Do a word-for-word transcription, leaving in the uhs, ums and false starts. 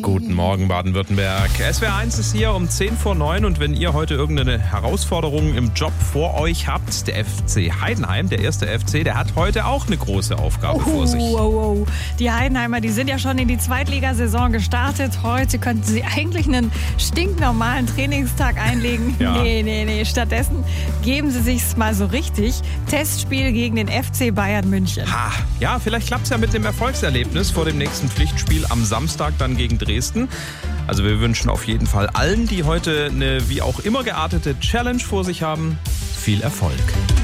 Guten Morgen, Baden-Württemberg. S W R eins ist hier um zehn vor neun und wenn ihr heute irgendeine Herausforderung im Job vor euch habt, der F C Heidenheim, der erste F C, der hat heute auch eine große Aufgabe oh, vor sich. Oh, oh. Die Heidenheimer, die sind ja schon in die Zweitligasaison gestartet. Heute könnten sie eigentlich einen stinknormalen Trainingstag einlegen. Ja. Nee, nee, nee. Stattdessen geben sie sich's mal so richtig. Testspiel gegen den F C Bayern München. Ha, ja, vielleicht klappt's ja mit dem Erfolgserlebnis vor dem nächsten Pflichtspiel am Samstag dann gegen Dresden. Also wir wünschen auf jeden Fall allen, die heute eine wie auch immer geartete Challenge vor sich haben, viel Erfolg.